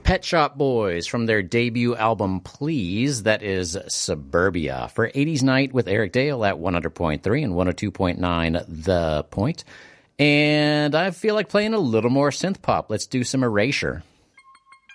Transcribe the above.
Pet Shop Boys from their debut album Please. That is Suburbia for 80s Night with Eric Dale at 100.3 and 102.9 The Point. And I feel like playing a little more synth pop. Let's do some Erasure.